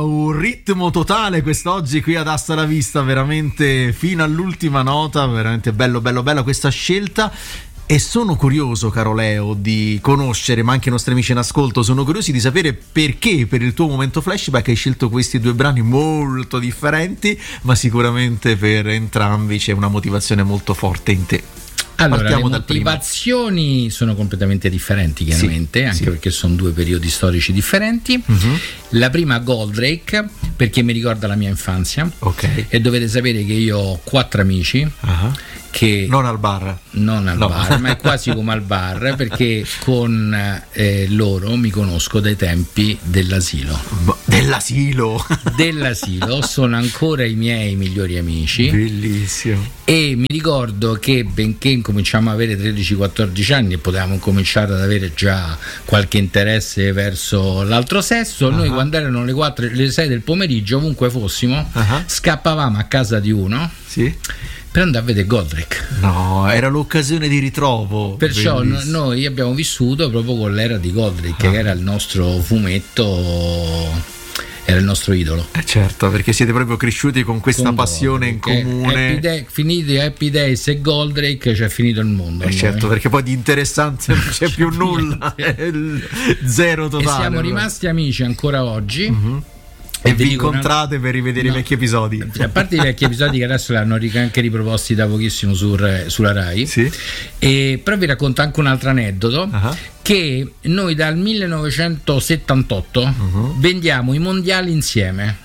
un ritmo totale quest'oggi qui ad Asta la Vista, veramente fino all'ultima nota, veramente bello questa scelta. E sono curioso, caro Leo, di conoscere, ma anche i nostri amici in ascolto sono curiosi di sapere perché per il tuo momento flashback hai scelto questi due brani molto differenti, ma sicuramente per entrambi c'è una motivazione molto forte in te. Allora, partiamo le motivazioni sono completamente differenti, chiaramente, sì, anche sì. perché sono due periodi storici differenti. La prima, Goldrake, perché mi ricorda la mia infanzia. Ok. E dovete sapere che io ho 4 amici che non al bar, bar, ma è quasi come al bar, perché con loro mi conosco dai tempi dell'asilo. Dell'asilo, sono ancora i miei migliori amici. Bellissimo. E mi ricordo che benché cominciamo a avere 13-14 anni e potevamo cominciare ad avere già qualche interesse verso l'altro sesso, noi quando erano le 4 le 6 del pomeriggio, ovunque fossimo, scappavamo a casa di uno. Sì. Per andare a vedere Goldrake. No, era l'occasione di ritrovo. Perciò noi abbiamo vissuto proprio con l'era di Goldrake, che era il nostro fumetto, era il nostro idolo. Certo, perché siete proprio cresciuti con questa passione in comune. Finiti Happy Days e Goldrake, c'è finito il mondo. Certo, perché poi di interessante non c'è più nulla, è il zero totale. E siamo rimasti amici ancora oggi. E vi incontrate per rivedere i vecchi episodi? A parte i vecchi episodi che adesso li hanno anche riproposti da pochissimo sulla Rai, sì. Però vi racconto anche un altro aneddoto, che noi dal 1978 vendiamo i mondiali insieme.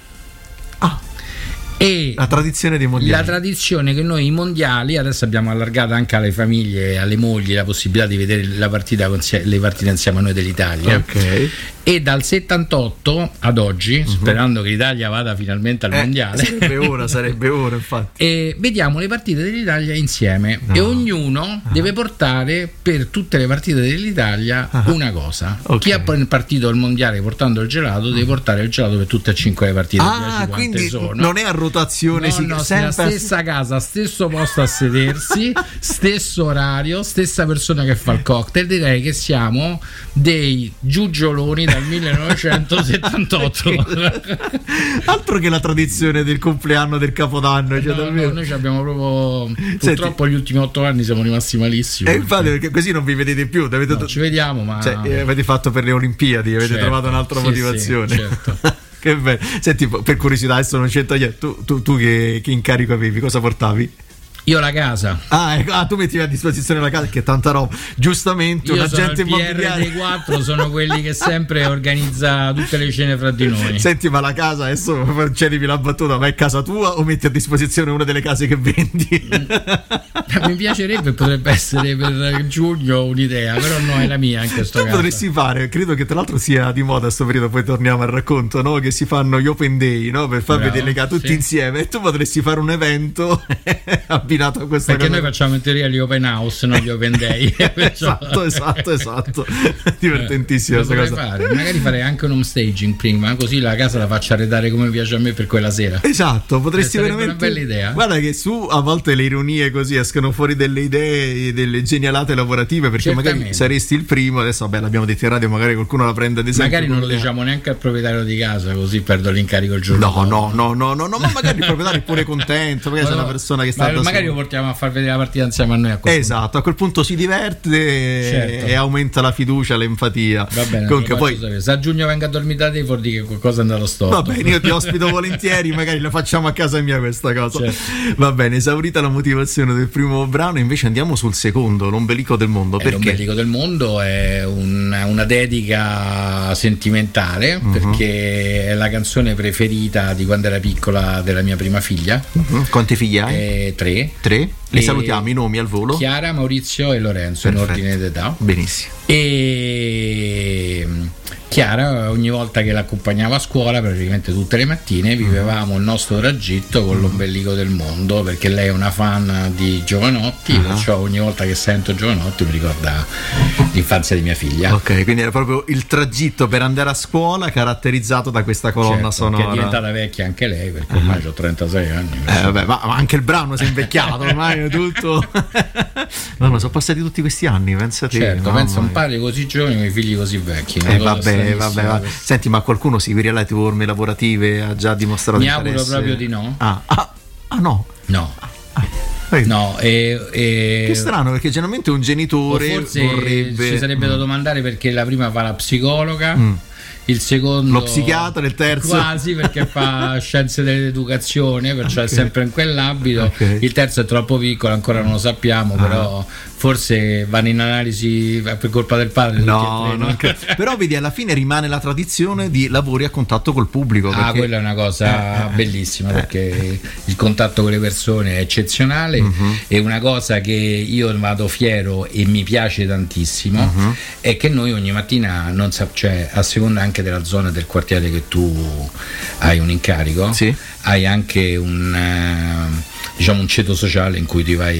E la tradizione dei mondiali. La tradizione che noi i mondiali adesso abbiamo allargato anche alle famiglie e alle mogli la possibilità di vedere le partite insieme a noi dell'Italia. Ok. E dal 78 ad oggi, sperando che l'Italia vada finalmente al mondiale, sarebbe ora infatti. E vediamo le partite dell'Italia insieme. E ognuno deve portare per tutte le partite dell'Italia una cosa. Chi ha partito il mondiale portando il gelato deve portare il gelato per tutte e 5 le partite. Quindi sono. Non è a rotazione, sempre stessa casa, stesso posto a sedersi, stesso orario, stessa persona che fa il cocktail. Direi che siamo dei giugioloni dal 1978. Altro che la tradizione del compleanno, del capodanno. Noi abbiamo proprio, purtroppo gli ultimi 8 anni siamo rimasti malissimo. E infatti, perché così non vi vedete più. Ci vediamo, ma avete fatto per le Olimpiadi, avete trovato un'altra motivazione. Certo. Che bello. Senti, per curiosità, adesso non c'entra niente. Tu che incarico avevi? Cosa portavi? Io la casa. Tu mettevi a disposizione la casa, che tanta roba. Giustamente, un agente immobiliare. Io sono il PR dei 4, sono quelli che sempre organizza tutte le cene fra di noi. Senti, ma la casa, adesso facevi la battuta, ma è casa tua o metti a disposizione una delle case che vendi? Mi piacerebbe, potrebbe essere per giugno un'idea, però no, è la mia in questo caso. Potresti fare, credo che tra l'altro sia di moda a sto periodo, poi torniamo al racconto, no? Che si fanno gli open day, no? Per far vedere le case tutti insieme, e tu potresti fare un evento abbinato a questa perché cosa. Noi facciamo in teoria gli open house, non gli open day. esatto. Divertentissima questa cosa. Magari fare anche un home staging prima, così la casa la faccio arredare come piace a me per quella sera. Esatto, potresti veramente una bella idea. Guarda che su a volte le ironie così escono fuori delle idee, delle genialate lavorative, perché magari saresti il primo. Adesso l'abbiamo detto in radio, magari qualcuno la prende ad esempio. Magari non lo diciamo neanche al proprietario di casa, così perdo l'incarico il giorno dopo. No, ma magari il proprietario è pure contento, magari c'è una persona che sta magari lo portiamo a far vedere la partita insieme a noi. Esatto, a quel punto si diverte e aumenta la fiducia, l'empatia. Va bene, comunque poi se a giugno venga a dormire da te, vuol dire che qualcosa è andato storto. Va bene, io ti ospito volentieri, magari la facciamo a casa mia questa cosa. Va bene, esaurita la motivazione del primo brano, invece andiamo sul secondo, L'ombelico del mondo. Perché? L'ombelico del mondo è una dedica sentimentale, perché è la canzone preferita di quando era piccola della mia prima figlia. Quanti figli hai? 3. Li salutiamo i nomi al volo? Chiara, Maurizio e Lorenzo. Perfetto. In ordine d'età. Benissimo. E Chiara, ogni volta che l'accompagnavo a scuola, praticamente tutte le mattine, vivevamo il nostro tragitto con l'ombelico del mondo, perché lei è una fan di Giovanotti, perciò ogni volta che sento Giovanotti mi ricorda l'infanzia di mia figlia. Ok, quindi era proprio il tragitto per andare a scuola caratterizzato da questa colonna sonora. Che è diventata vecchia anche lei, perché ormai ho 36 anni. Vabbè, ma anche il brano si è invecchiato, ormai è tutto. No, sono passati tutti questi anni, pensa te. Certo, pensa un padre così giovane con i figli così vecchi. Vabbè, stranissima. Senti, ma qualcuno si seguirà le tue forme lavorative? Ha già dimostrato Mi interesse? auguro proprio di no. No. No, che strano, perché generalmente un genitore forse vorrebbe... ci sarebbe da domandare, perché la prima fa la psicologa, il secondo lo psichiatra, il terzo quasi, perché fa scienze dell'educazione, perciò è sempre in quell'ambito. Il terzo è troppo piccolo, ancora non lo sappiamo, però forse vanno in analisi per colpa del padre. Però vedi, alla fine rimane la tradizione di lavori a contatto col pubblico, perché... quella è una cosa bellissima, perché il contatto con le persone è eccezionale. E una cosa che io vado fiero e mi piace tantissimo è che noi ogni mattina, cioè a seconda anche della zona del quartiere che tu hai un incarico, hai anche un ceto sociale in cui ti vai